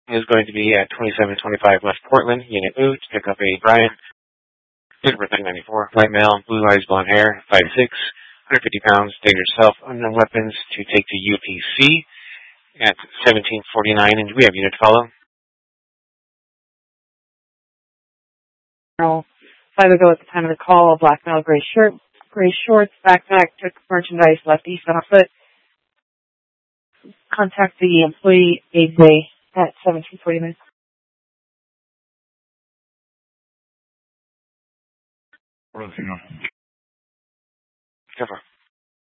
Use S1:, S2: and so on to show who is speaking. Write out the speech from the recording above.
S1: is going to be at 2725 West Portland, Unit O, to pick up a Brian, date of birth 1994, white male, blue eyes, blonde hair, 5'6", 150 pounds, dangerous self, unknown weapons, to take to UPC at 1749, and do we have unit to follow?
S2: 5 ago at the time of the call, a black male, gray shirt, gray shorts, backpack, took merchandise, left east on foot. Contact the employee Aidway at 1749.
S1: Cover.